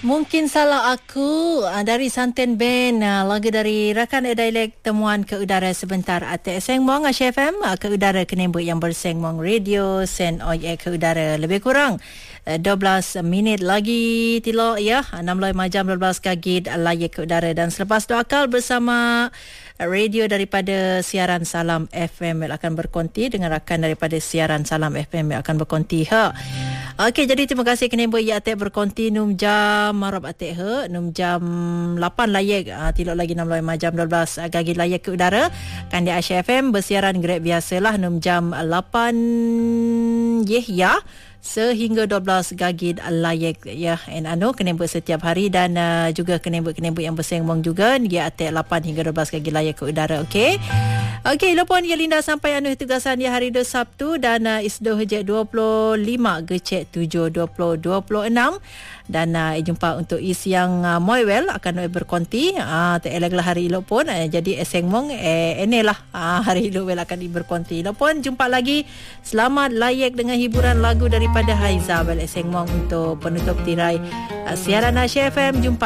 Mungkin salah aku dari Santen Band, lagu dari rakan dialek temuan ke udara sebentar atek sengmong Asia FM ke udara kenembut yang bersengmong radio sen oye ke udara lebih kurang 12 minit lagi tilo ya 16 jam 12 kagid layak ke udara. Dan selepas tu akal bersama radio daripada siaran Salam FM akan berkonti dengan rakan daripada siaran Salam FM akan berkonti Okey, jadi terima kasih kenembut ya atek berkonti num jam marab atek num jam 8 layak tilok lagi 16 jam 12 gagi layak ke udara kan di Asia FM bersiaran grab biasalah num jam 8 ya sehingga 12 gagid layak ya kenembut setiap hari dan juga kenembut-kenembut yang bersengmong juga dia atek 8 hingga 12 gagid layak ke udara. Okey, lopon ya Linda sampai tugasan ya hari Sabtu dan isdoh je 25 gecek 7 20 26 dan jumpa untuk is yang Moywell akan berkonti tak elaklah hari lopon jadi sengmong inilah hari lopon akan berkonti. Lopon jumpa lagi, selamat layak dengan hiburan lagu daripada Haiza Bel Sengmong untuk penutup tirai siaran Asia FM. Jumpa